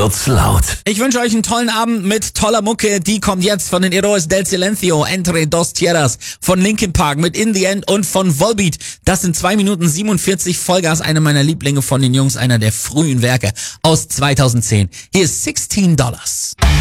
wird's laut. Ich wünsche euch einen tollen Abend mit toller Mucke. Die kommt jetzt von den Heroes del Silencio, Entre dos Tierras, von Linkin Park mit In the End und von Volbeat. Das sind 2 Minuten 47 Vollgas, eine meiner Lieblinge von den Jungs, einer der frühen Werke aus 2010. Hier ist $16.